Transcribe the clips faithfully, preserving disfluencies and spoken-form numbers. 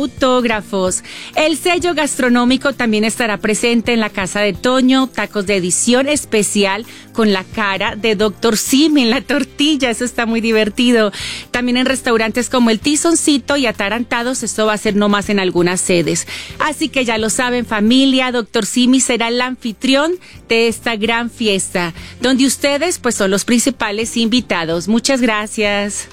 autógrafos. El sello gastronómico también estará presente en la Casa de Toño, tacos de edición especial con la cara de doctor Simi en la tortilla, eso está muy divertido. También en restaurantes como el Tizoncito y Atarantados, esto va a ser nomás en algunas sedes. Así que ya lo saben, familia, doctor Simi será el anfitrión de esta gran fiesta, donde ustedes pues son los principales invitados. Muchas gracias.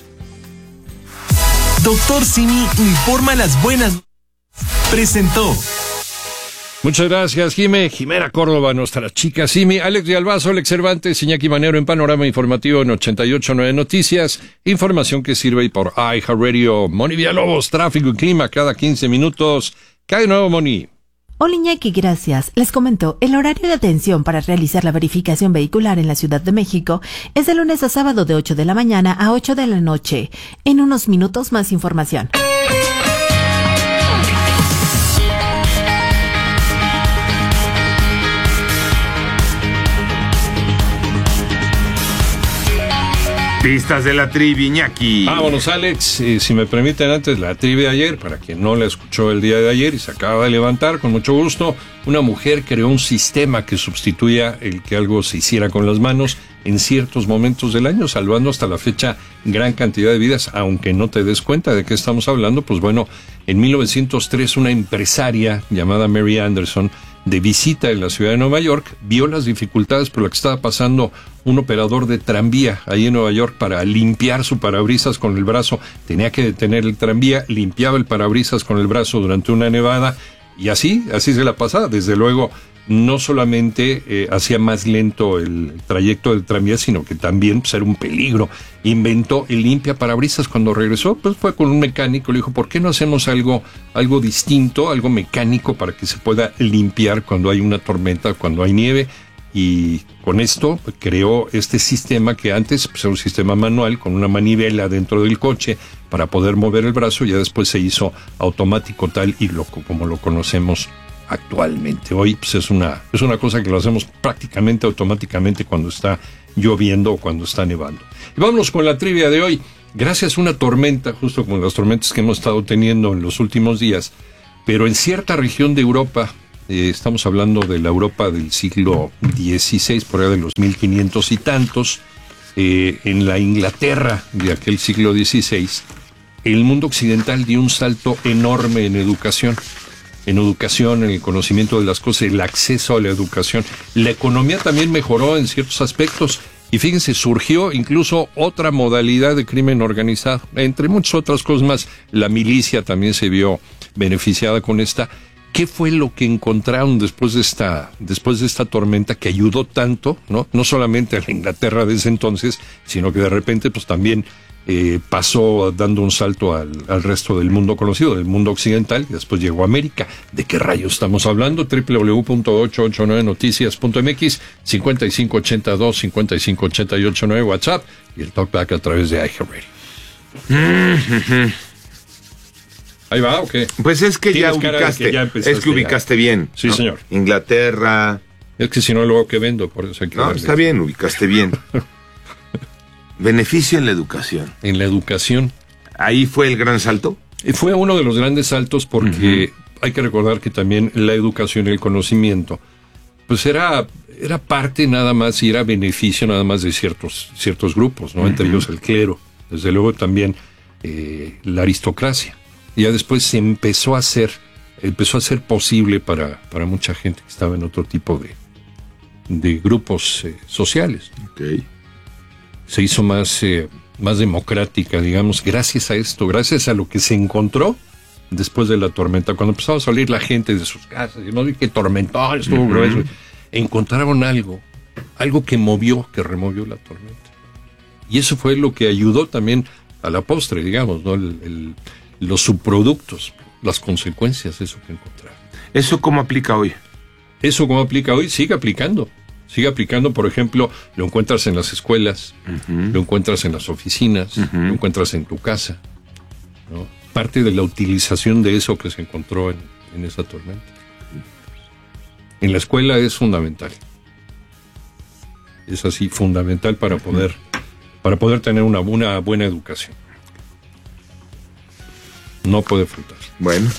doctor Simi informa las buenas. Presentó. Muchas gracias, Jime. Jimena Córdoba, nuestra chica Simi. Alex de Albazo, Alex Cervantes, Iñaki Manero en Panorama Informativo en ochenta y ocho punto nueve Noticias. Información que sirve por iHeartRadio. Moni Villalobos, tráfico y clima cada quince minutos. ¿Qué hay de nuevo, Moni? Hola Iñaki, gracias. Les comento, el horario de atención para realizar la verificación vehicular en la Ciudad de México es de lunes a sábado de ocho de la mañana a ocho de la noche. En unos minutos más información. Pistas de la trivia, Iñaki. Vámonos, Alex. Eh, si me permiten, antes la trivia de ayer, para quien no la escuchó el día de ayer y se acaba de levantar, con mucho gusto, una mujer creó un sistema que sustituya el que algo se hiciera con las manos en ciertos momentos del año, salvando hasta la fecha gran cantidad de vidas, aunque no te des cuenta de qué estamos hablando. Pues bueno, en mil novecientos tres una empresaria llamada Mary Anderson, de visita en la ciudad de Nueva York, vio las dificultades por las que estaba pasando un operador de tranvía ahí en Nueva York para limpiar su parabrisas con el brazo. Tenía que detener el tranvía, limpiaba el parabrisas con el brazo durante una nevada y así, así se la pasaba. Desde luego, no solamente eh, hacía más lento el trayecto del tranvía, sino que también pues, era un peligro. Inventó el limpia parabrisas. Cuando regresó, pues fue con un mecánico, le dijo, ¿por qué no hacemos algo, algo distinto, algo mecánico para que se pueda limpiar cuando hay una tormenta, cuando hay nieve? Y con esto pues, creó este sistema que antes pues, era un sistema manual con una manivela dentro del coche para poder mover el brazo, y ya después se hizo automático tal y lo, como lo conocemos actualmente. Hoy pues, es una es una cosa que lo hacemos prácticamente automáticamente cuando está lloviendo o cuando está nevando. Y vámonos con la trivia de hoy. Gracias a una tormenta, justo como las tormentas que hemos estado teniendo en los últimos días, pero en cierta región de Europa, eh, estamos hablando de la Europa del siglo dieciséis, por allá de los mil quinientos y tantos, eh, en la Inglaterra de aquel siglo dieciséis, el mundo occidental dio un salto enorme en educación. en educación, en el conocimiento de las cosas, el acceso a la educación. La economía también mejoró en ciertos aspectos. Y fíjense, surgió incluso otra modalidad de crimen organizado. Entre muchas otras cosas más, la milicia también se vio beneficiada con esta. ¿Qué fue lo que encontraron después de esta, después de esta tormenta que ayudó tanto, ¿no? No solamente a la Inglaterra de ese entonces, sino que de repente pues también Eh, pasó dando un salto al, al resto del mundo conocido, del mundo occidental, y después llegó a América. ¿De qué rayos estamos hablando? doble u doble u doble u punto ocho ocho nueve noticias punto m x, cincuenta y cinco ochenta y dos, cincuenta y cinco ochenta y ocho nueve WhatsApp y el talkback a través de iHeartRadio. Mm-hmm. ¿Ahí va o qué? Pues es que ya ubicaste, que ya es que ubicaste ya. Bien. Sí, ¿no? Señor. Inglaterra. Es que si no, luego que vendo, por eso hay que No, darle. Está bien, ubicaste bien. Beneficio en la educación. En la educación. ¿Ahí fue el gran salto? Fue uno de los grandes saltos porque uh-huh. hay que recordar que también la educación y el conocimiento, pues era, era parte nada más y era beneficio nada más de ciertos, ciertos grupos, ¿no? Uh-huh. Entre ellos el clero, desde luego también eh, la aristocracia. Y ya después se empezó a hacer, empezó a ser posible para, para mucha gente que estaba en otro tipo de, de grupos eh, sociales. Okay. Se hizo más, eh, más democrática, digamos, gracias a esto, gracias a lo que se encontró después de la tormenta. Cuando empezaba a salir la gente de sus casas, y no vi que tormentón, estuvo uh-huh. grueso, encontraron algo, algo que movió, que removió la tormenta. Y eso fue lo que ayudó también a la postre, digamos, ¿no? El, el, los subproductos, las consecuencias de eso que encontraron. ¿Eso cómo aplica hoy? Eso cómo aplica hoy, sigue aplicando. Sigue aplicando, por ejemplo, lo encuentras en las escuelas, uh-huh. lo encuentras en las oficinas, uh-huh. lo encuentras en tu casa, ¿no? Parte de la utilización de eso que se encontró en, en esa tormenta. En la escuela es fundamental. Es así, fundamental para poder, para poder tener una, una buena educación. No puede faltar. Bueno.